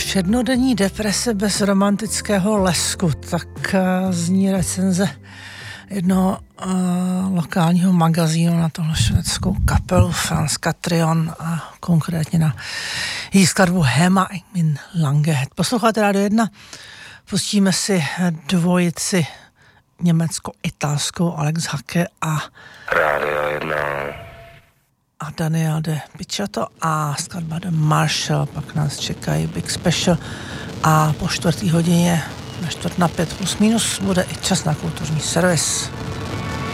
Všednodenní deprese bez romantického lesku, tak zní recenze jednoho lokálního magazínu na tohle švédskou kapelu Frans Catrion a konkrétně na její skladbu Hema i min Langehet. Posloucháte Rádio 1, pustíme si dvojici německo-italskou Alex Hacke a Rádio 1 a Daniel de Picciotto a skladba The Marshall, pak nás čekají Big Special a po 4. hodině na 4:45 plus minus bude i čas na kulturní servis.